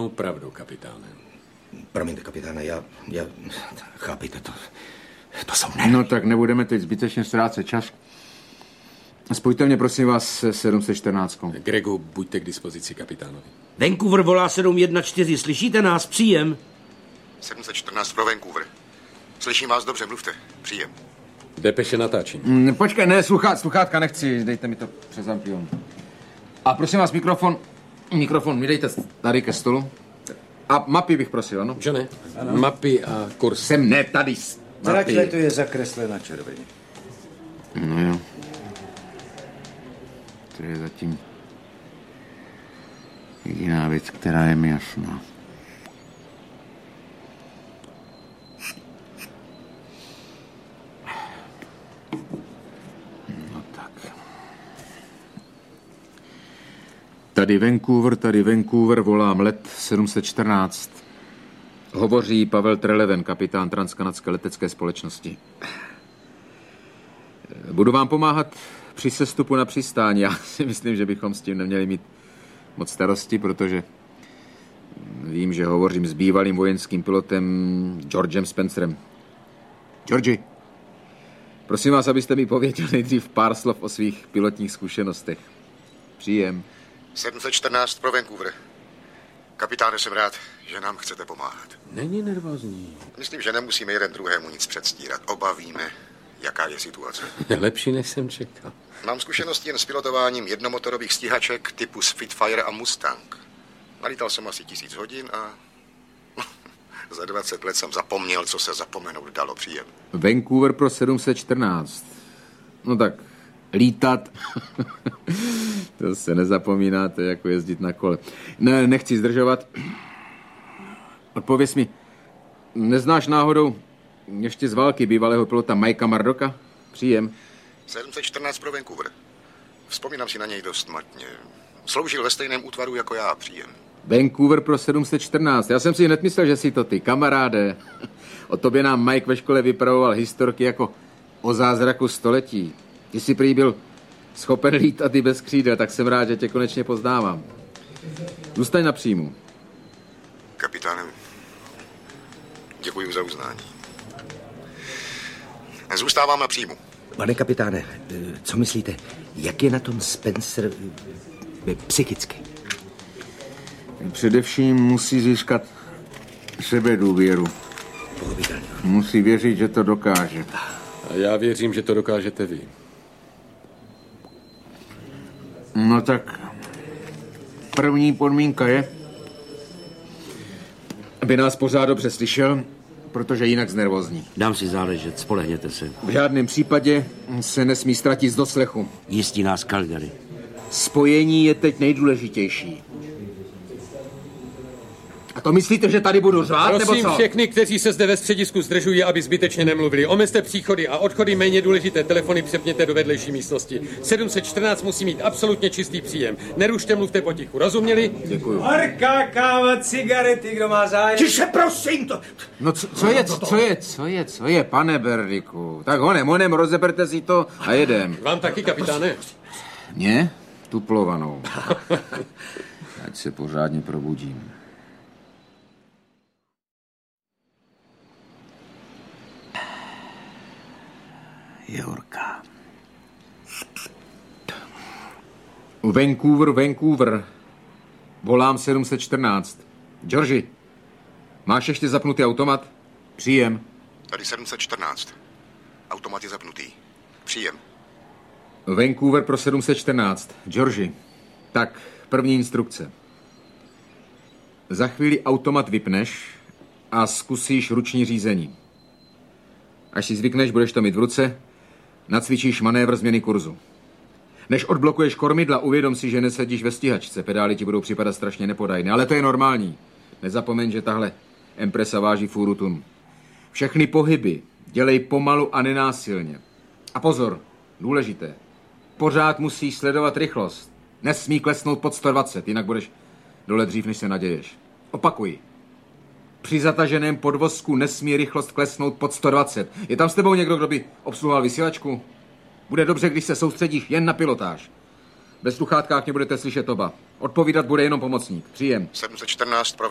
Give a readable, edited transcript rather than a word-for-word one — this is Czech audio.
úplnou pravdu, kapitáne. Promiňte, kapitáne, já chápejte to. To jsou nervy. No tak nebudeme teď zbytečně ztrácet čas. Spojte mě, prosím vás, se 714. Gregu, buďte k dispozici kapitánovi. Vancouver volá 714, slyšíte nás? Příjem. 714 pro Vancouver. Slyším vás dobře, mluvte. Příjem. Depeše natáčí. Počkej, ne, sluchátka nechci, dejte mi to přes ampion. A prosím vás, mikrofon mi dejte tady ke stolu. A mapy bych prosil, ano? Johne, mapy a kurz. Sem ne, tady. Takhle to je zakreslena červeně. No jo. To je zatím jediná věc, která je mi jasná. No tak. Tady Vancouver, volám let 714. Hovoří Pavel Treleven, kapitán transkanadské letecké společnosti. Budu vám pomáhat při sestupu na přistání. Já si myslím, že bychom s tím neměli mít moc starosti, protože vím, že hovořím s bývalým vojenským pilotem Georgem Spencerem. Georgi, prosím vás, abyste mi pověděl nejdřív pár slov o svých pilotních zkušenostech. Příjem. 714 pro Vancouver. Kapitáne, jsem rád, že nám chcete pomáhat. Není nervózní. Myslím, že nemusíme jeden druhému nic předstírat. Oba víme, jaká je situace. Lepší, než jsem čekal. Mám zkušenosti jen s pilotováním jednomotorových stíhaček typu Spitfire a Mustang. Nalítal jsem asi 1000 hodin a za 20 let jsem zapomněl, co se zapomenout dalo. Příjem. Vancouver pro 714. No tak, lítat, to se nezapomínáte, jako jezdit na kole. Ne, nechci zdržovat. Odpověz mi, neznáš náhodou ještě z války bývalého pilota Mikea Murdocka? Příjem. 714 pro Vancouver. Vzpomínám si na něj dost matně. Sloužil ve stejném útvaru jako já. Příjem. Vancouver pro 714. Já jsem si hned myslel, že jsi to ty, kamaráde. O tobě nám Mike ve škole vypravoval historky jako o zázraku století. Ty jsi prý byl schopen lítat i bez křídel, tak jsem rád, že tě konečně poznávám. Zůstaň na příjmu. Kapitáne, děkuji za uznání. Zůstávám na příjmu. Pane kapitáne, co myslíte, jak je na tom Spencer psychicky? Především musí získat sebedůvěru. Pochopitelně. Musí věřit, že to dokáže. A já věřím, že to dokážete vy. No tak první podmínka je, aby nás pořád dobře slyšel, protože jinak znervózní. Dám si záležet, spolehněte se. V žádném případě se nesmí ztratit z doslechu. Jistí nás Calgary. Spojení je teď nejdůležitější. A to myslíte, že tady budu řvát, nebo Prosím co? všechny, kteří se zde ve středisku zdržují, aby zbytečně nemluvili. Omezte příchody a odchody, méně důležité telefony přepněte do vedlejší místnosti. 714 musí mít absolutně čistý příjem. Nerušte, mluvte potichu. Rozuměli? Děkuju. Horká káva, cigarety, kdo má zájem? Tiše, prosím to! No co je, pane Berdiku? Tak honem, rozeberte si to a jedem. Vám taky, kapitáne? Mě? Tuplovanou. Ať se pořádně probudím. Jorka. Vancouver. Volám 714. Georgi, máš ještě zapnutý automat? Příjem. Tady 714. Automat je zapnutý. Příjem. Vancouver pro 714. Georgi, tak první instrukce. Za chvíli automat vypneš a zkusíš ruční řízení. Až si zvykneš, budeš to mít v ruce, nacvičíš manévr změny kurzu. Než odblokuješ kormidla, uvědom si, že nesedíš ve stíhačce. Pedály ti budou připadat strašně nepodajné, ale to je normální. Nezapomeň, že tahle Empresa váží fůru tun. Všechny pohyby dělej pomalu a nenásilně. A pozor, důležité. Pořád musíš sledovat rychlost. Nesmí klesnout pod 120, jinak budeš dole dřív, než se naděješ. Opakuj. Při zataženém podvozku nesmí rychlost klesnout pod 120. Je tam s tebou někdo, kdo by obsluhoval vysílačku? Bude dobře, když se soustředíš jen na pilotáž. Ve sluchátkách mě budete slyšet oba. Odpovídat bude jenom pomocník. Příjem. 714 pro